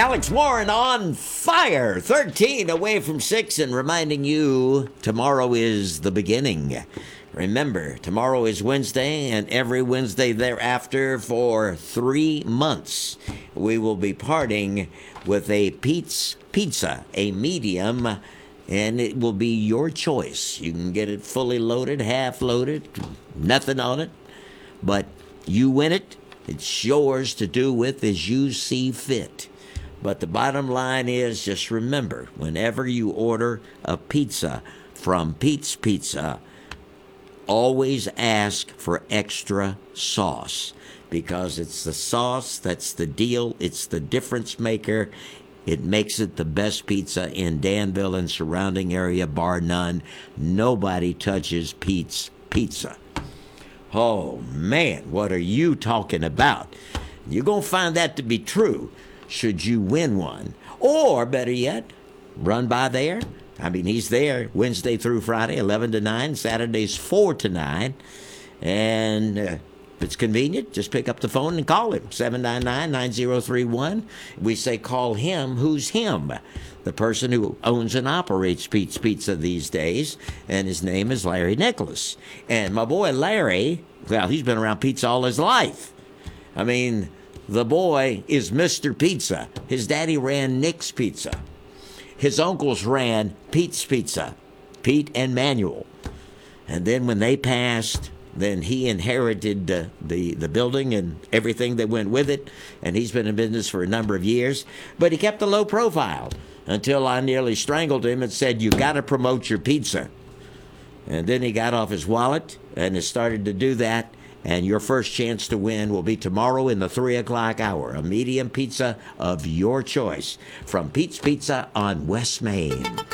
Alex Warren on fire, 13 away from 6, and reminding you tomorrow is the beginning. Remember, tomorrow is Wednesday, and every Wednesday thereafter for 3 months, we will be parting with a Pete's Pizza, a medium, and it will be your choice. You can get it fully loaded, half loaded, nothing on it, but you win it. It's yours to do with as you see fit. But the bottom line is, just remember, whenever you order a pizza from Pete's Pizza, always ask for extra sauce, because it's the sauce that's the deal. It's the difference maker. It makes it the best pizza in Danville and surrounding area, bar none. Nobody touches Pete's Pizza. Oh, man, what are you talking about? You're going to find that to be true should you win one. Or, better yet, run by there. I mean, he's there Wednesday through Friday, 11 to 9, Saturdays 4 to 9. And if it's convenient, just pick up the phone and call him, 799-9031. We say call him. Who's him? The person who owns and operates Pete's Pizza these days, and his name is Larry Nicholas. And my boy Larry, well, he's been around pizza all his life. I mean, the boy is Mr. Pizza. His daddy ran Nick's Pizza. His uncles ran Pete's Pizza, Pete and Manuel. And then when they passed, then he inherited the building and everything that went with it, and he's been in business for a number of years. But he kept a low profile until I nearly strangled him and said, "You got to promote your pizza." And then he got off his wallet and has started to do that. And your first chance to win will be tomorrow in the 3 o'clock hour. A medium pizza of your choice from Pete's Pizza on West Main.